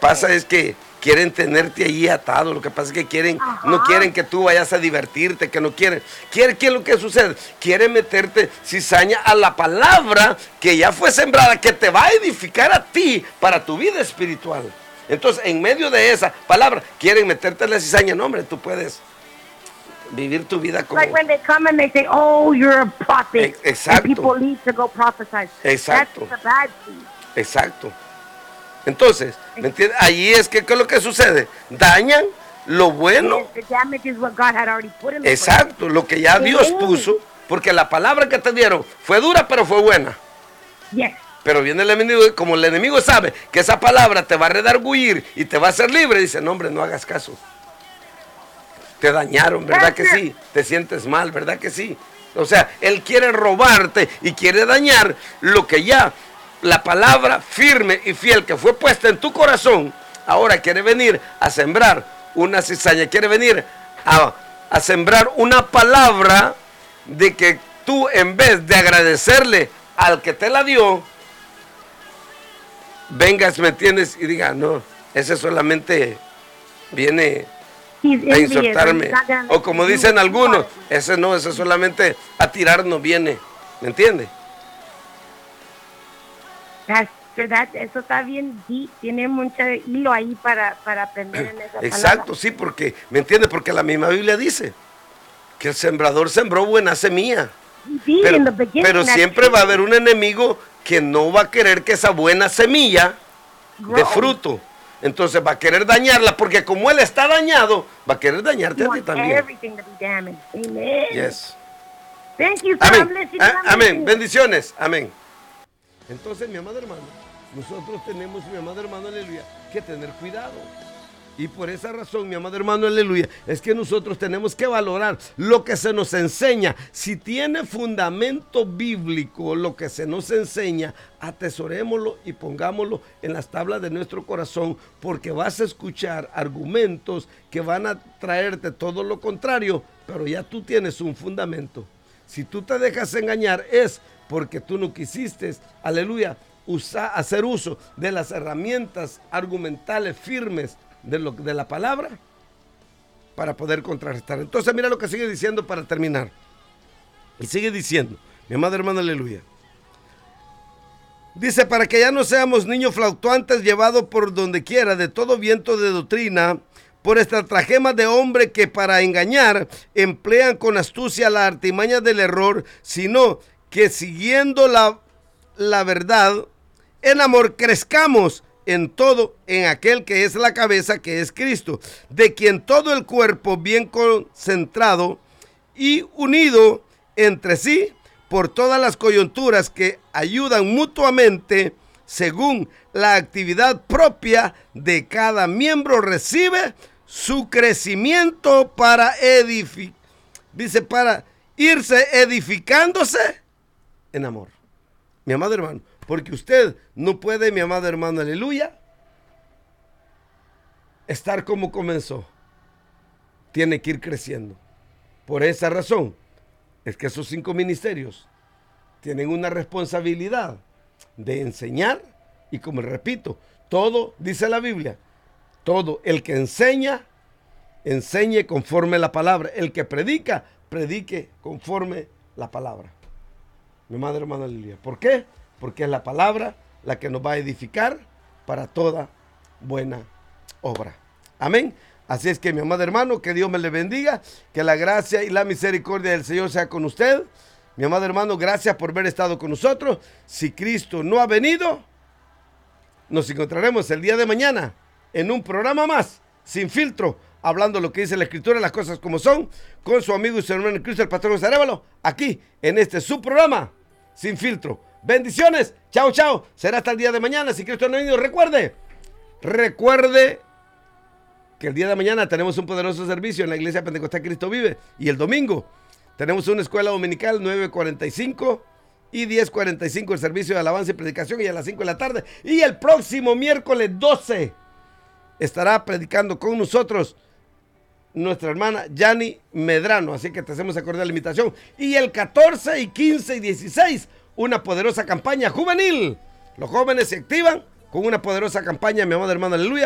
pasa es que quieren tenerte ahí atado. Lo que pasa es que no quieren que tú vayas a divertirte, que no quieren. ¿Qué es lo que sucede? Quieren meterte cizaña a la palabra que ya fue sembrada, que te va a edificar a ti para tu vida espiritual. Entonces, en medio de esa palabra, quieren meterte la cizaña. No, hombre, tú puedes vivir tu vida como... Like when they come and they say, oh, you're a prophet. Exacto. And people leave to go prophesy. Exacto. That's the bad thing. Exacto. Entonces, ¿me entiendes? Ahí es que, ¿qué es lo que sucede? Dañan lo bueno. Yes, the damage is what God had already put in the Exacto, lo que ya Dios puso, porque la palabra que te dieron fue dura, pero fue buena. Yes. Pero viene el enemigo, y como el enemigo sabe que esa palabra te va a redarguir y te va a hacer libre, dice, no, hombre, no hagas caso. Te dañaron, ¿verdad que sí? Te sientes mal, ¿verdad que sí? O sea, él quiere robarte y quiere dañar lo que ya la palabra firme y fiel que fue puesta en tu corazón, ahora quiere venir a sembrar una cizaña, quiere venir a sembrar una palabra de que tú, en vez de agradecerle al que te la dio, vengas, ¿me entiendes? Y digas, no, ese solamente viene a insultarme. O como dicen algunos, ese solamente a tirarnos viene, ¿me entiendes? Eso está bien deep, tiene mucho hilo ahí para aprender en esa Exacto, palabra. sí, porque, ¿me entiendes? Porque la misma Biblia dice que el sembrador sembró buena semilla. Sí, Pero siempre va a haber un enemigo que no va a querer que esa buena semilla dé fruto. Entonces va a querer dañarla, porque como él está dañado, va a querer dañarte a ti también. Yes. Thank you, amén. Amén. Bendiciones. Amén. Entonces, mi amado hermano, nosotros tenemos, mi amado hermano, aleluya, que tener cuidado. Y por esa razón, mi amado hermano, aleluya, es que nosotros tenemos que valorar lo que se nos enseña. Si tiene fundamento bíblico lo que se nos enseña, atesorémoslo y pongámoslo en las tablas de nuestro corazón, porque vas a escuchar argumentos que van a traerte todo lo contrario, pero ya tú tienes un fundamento. Si tú te dejas engañar es porque tú no quisiste, aleluya, hacer uso de las herramientas argumentales firmes de la palabra para poder contrarrestar. Entonces mira lo que sigue diciendo para terminar. Y sigue diciendo, mi amado hermano, aleluya. Dice, para que ya no seamos niños fluctuantes llevados por donde quiera de todo viento de doctrina, por estratagemas de hombre que para engañar emplean con astucia la artimaña del error, sino que siguiendo la verdad, en amor crezcamos en todo, en aquel que es la cabeza, que es Cristo, de quien todo el cuerpo bien concentrado y unido entre sí por todas las coyunturas que ayudan mutuamente según la actividad propia de cada miembro, recibe su crecimiento para para irse edificándose en amor. Mi amado hermano, porque usted no puede, mi amado hermano, aleluya, estar como comenzó. Tiene que ir creciendo. Por esa razón es que esos 5 ministerios tienen una responsabilidad de enseñar y, como repito, todo, dice la Biblia, todo el que enseña, enseñe conforme la palabra. El que predica, predique conforme la palabra. Mi amado hermano, aleluya. ¿Por qué? Porque es la palabra la que nos va a edificar para toda buena obra. Amén. Así es que, mi amado hermano, que Dios me le bendiga, que la gracia y la misericordia del Señor sea con usted. Mi amado hermano, gracias por haber estado con nosotros. Si Cristo no ha venido, nos encontraremos el día de mañana en un programa más, Sin Filtro, hablando lo que dice la Escritura, las cosas como son, con su amigo y su hermano en Cristo, el pastor José Arévalo, aquí en este su programa, Sin Filtro. Bendiciones, chao, chao. Será hasta el día de mañana. Si Cristo no ha venido, recuerde que el día de mañana tenemos un poderoso servicio en la Iglesia Pentecostal Cristo Vive. Y el domingo tenemos una escuela dominical 9:45 y 10:45 el servicio de alabanza y predicación, y a las 5 de la tarde. Y el próximo miércoles 12 estará predicando con nosotros nuestra hermana Yani Medrano. Así que te hacemos acordar la invitación. Y el 14 y 15 y 16, una poderosa campaña juvenil. Los jóvenes se activan con una poderosa campaña, mi amado hermano, aleluya.